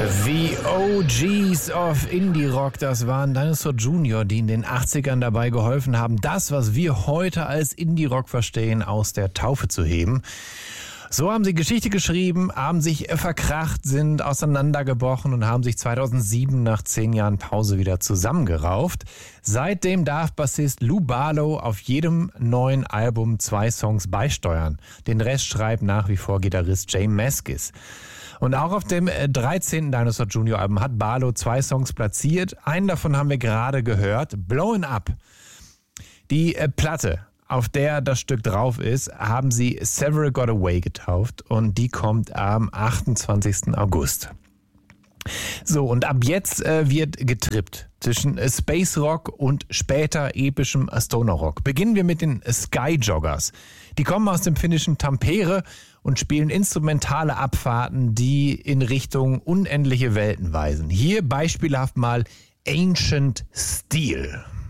The OGs of Indie Rock, das waren Dinosaur Jr., die in den 80ern dabei geholfen haben, das, was wir heute als Indie Rock verstehen, aus der Taufe zu heben. So haben sie Geschichte geschrieben, haben sich verkracht, sind auseinandergebrochen und haben sich 2007 nach 10 Jahren Pause wieder zusammengerauft. Seitdem darf Bassist Lou Barlow auf jedem neuen Album 2 Songs beisteuern. Den Rest schreibt nach wie vor Gitarrist Jay Mascis. Und auch auf dem 13. Dinosaur Jr. Album hat Barlow 2 Songs platziert. Einen davon haben wir gerade gehört, Blowin' Up. Die Platte, auf der das Stück drauf ist, haben sie Several Got Away getauft und die kommt am 28. August. So, und ab jetzt wird getrippt zwischen Space Rock und später epischem Stoner Rock. Beginnen wir mit den Skyjoggers. Die kommen aus dem finnischen Tampere und spielen instrumentale Abfahrten, die in Richtung unendliche Welten weisen. Hier beispielhaft mal Ancient Steel.